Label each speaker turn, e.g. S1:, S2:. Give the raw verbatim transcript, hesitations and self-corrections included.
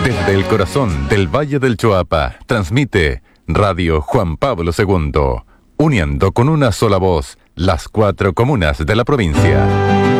S1: Desde el corazón del Valle del Choapa, transmite Radio Juan Pablo segundo, uniendo con una sola voz las cuatro comunas de la provincia.